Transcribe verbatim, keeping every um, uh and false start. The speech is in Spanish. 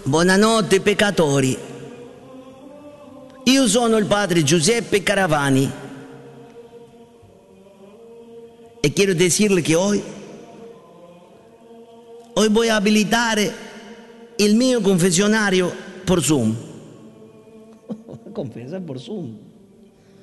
Buonanotte peccatori. Io sono il padre Giuseppe Caravani e quiero decirle que hoy, hoy voy a habilitar el mío confesionario por Zoom. Confesar por Zoom.